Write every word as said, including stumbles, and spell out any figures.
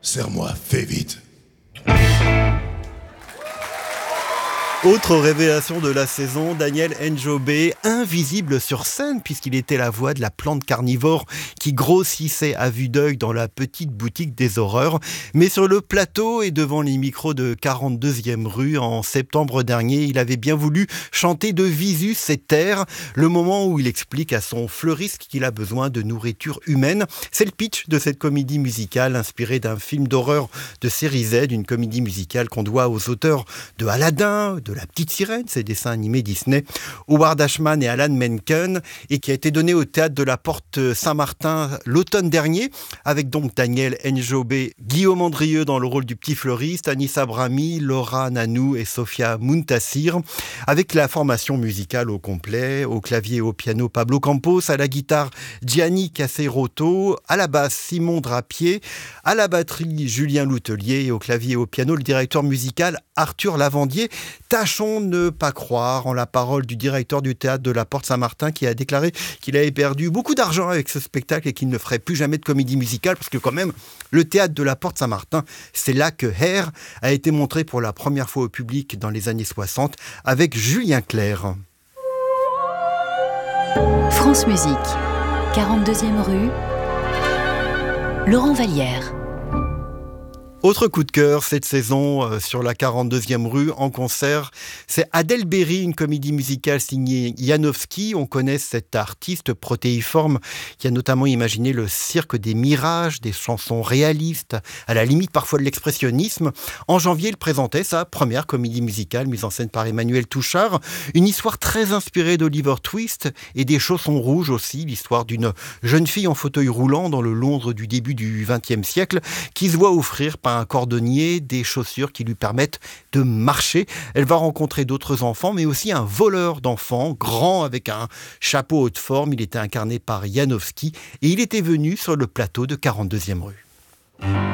Serre-moi, fais vite. Autre révélation de la saison, Daniel Njobé, invisible sur scène puisqu'il était la voix de la plante carnivore qui grossissait à vue d'œil dans la petite boutique des horreurs. Mais sur le plateau et devant les micros de quarante-deuxième rue en septembre dernier, il avait bien voulu chanter de visu ses terres, le moment où il explique à son fleuriste qu'il a besoin de nourriture humaine. C'est le pitch de cette comédie musicale inspirée d'un film d'horreur de série Z, une comédie musicale qu'on doit aux auteurs de Aladdin, de La Petite Sirène, ces dessins animés Disney, Howard Ashman et Alan Menken, et qui a été donné au théâtre de la Porte Saint-Martin l'automne dernier, avec donc Daniel Njobé, Guillaume Andrieux dans le rôle du petit fleuriste, Anissa Brahmi, Laura Nanou et Sofia Muntassir, avec la formation musicale au complet, au clavier et au piano Pablo Campos, à la guitare Gianni Caseroto, à la basse Simon Drapier, à la batterie Julien Loutelier et au clavier et au piano le directeur musical Arthur Lavandier. Tâchons de ne pas croire en la parole du directeur du théâtre de la Porte Saint-Martin qui a déclaré qu'il avait perdu beaucoup d'argent avec ce spectacle et qu'il ne ferait plus jamais de comédie musicale parce que quand même, le théâtre de la Porte Saint-Martin, c'est là que Hair a été montré pour la première fois au public dans les années soixante avec Julien Clerc. France Musique, quarante-deuxième rue, Laurent Vallière. Autre coup de cœur cette saison euh, sur la quarante-deuxième rue en concert, c'est Adèle Berry, une comédie musicale signée Janowski. On connaît cet artiste protéiforme qui a notamment imaginé le cirque des mirages, des chansons réalistes, à la limite parfois de l'expressionnisme. En janvier, il présentait sa première comédie musicale mise en scène par Emmanuel Touchard. Une histoire très inspirée d'Oliver Twist et des Chaussons rouges aussi, l'histoire d'une jeune fille en fauteuil roulant dans le Londres du début du vingtième siècle qui se voit offrir par un cordonnier des chaussures qui lui permettent de marcher. Elle va rencontrer d'autres enfants, mais aussi un voleur d'enfants, grand avec un chapeau haute forme. Il était incarné par Janowski et il était venu sur le plateau de quarante-deuxième rue.